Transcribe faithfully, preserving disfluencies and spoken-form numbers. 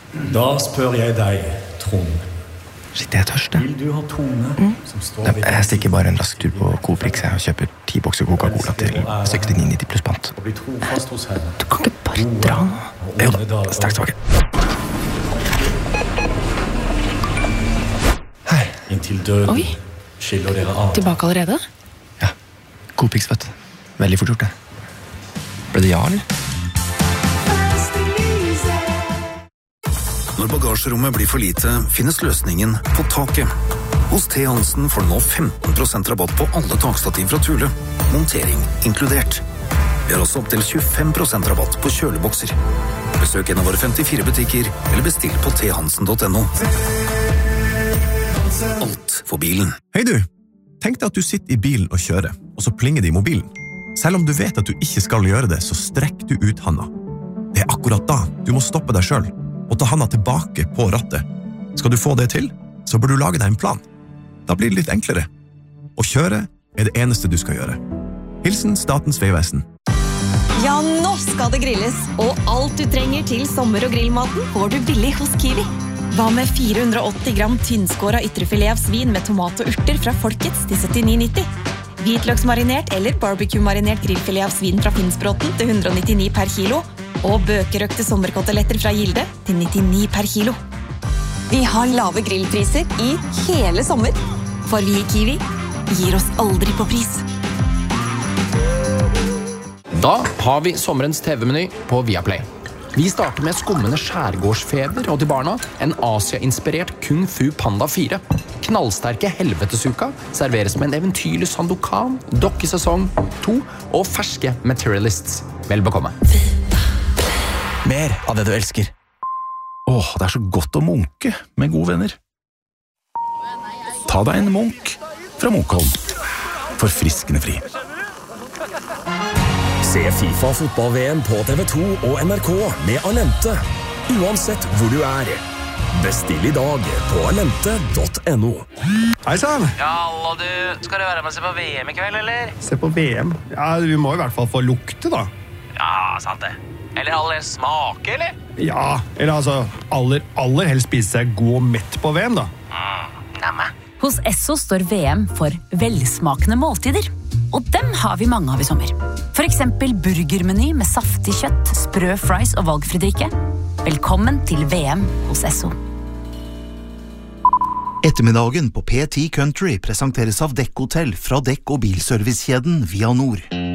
Da spør jeg deg, Trond. Shit, jeg er tørst, jeg. Vil du ha Tone Mm. som står ved Jeg stikker bare en rask tur på Coprix og kjøper ti bokser Coca-Cola til sekstini nitti pluss pant. og bli trofast hos henne? Du kan ikke bare dra nå. Jo da, straks tilbake. Hei. Inntil døden Oi. skiller dere av. Tilbake allerede? Ja, Coprix, vet du. Veldig fort gjort det. Ble det ja, eller? Når bagasjerommet blir for lite, finnes løsningen på taket. Hos T. Hansen får du nå femten prosent rabatt på alle takstativ fra Thule. Montering inkludert. Vi har også opp til tjuefem prosent rabatt på kjølebokser. Besøk en av våre femtifire butikker, eller bestill på t hansen punktum no. Alt for bilen. Hei du, tenk deg at du sitter i bilen og kjører, og så plinger det i mobilen. Selv om du vet at du ikke skal gjøre det, så strekk du ut handa. Det er akkurat da du må stoppe deg selv, og ta handa tilbake på rattet. Skal du få det til, så bør du lage deg en plan. Da blir det litt enklere. Å kjøre er det eneste du skal gjøre. Hilsen Statens Vegvesen. Ja, nå skal det grilles, og alt du trenger til sommer- og grillmaten får du billig hos Kiwi. Hva med fire hundre og åtti gram tynnskåret ytrefilet av svin med tomat og urter fra Folkets til syttini nitti? Hvitløksmarinert eller barbecue-marinert grillfilet av svin fra Finnsbråten til hundre og nittini per kilo, og bøkerøkte sommerkoteletter fra Gilde til nittini per kilo. Vi har lave grillpriser i hele sommer, for vi i Kiwi gir oss aldri på pris. Da har vi sommerens T V-meny på Viaplay. Vi starter med skummende skjærgårdsfeber, og til barna en Asia-inspirert Kung Fu Panda fire. Knallsterke helvetesuka serveres med en eventyrlig Sandokan, dokkesesong to og ferske Materialists. Vel bekomme. Mer av det du elsker. Åh, det er så godt å munke med gode venner. Ta deg en munk fra Munkholm. Forfriskende fri. Se FIFA fotball-V M på T V to og N R K med Alente, uansett hvor du er. Bestill i dag på alente punktum no. Hei sann! Ja, hallo du. Skal du være med og se på V M i kveld, eller? Se på V M? Ja, vi må i hvert fall få lukte, da. Ja, sant det. Eller aller smake, eller? Ja, eller altså, aller, aller helst spise seg god og mett på V M, da. Mm, nemme. Hos Esso står V M for velsmakende måltider. Og dem har vi mange av i sommer. For eksempel burgermeny med saftig kjøtt, sprø fries og valgfri drikke. Velkommen til V M hos Esso. Ettermiddagen på P ti Country presenteres av Dekk Hotel fra dekk- og bilservicekjeden Via Nord.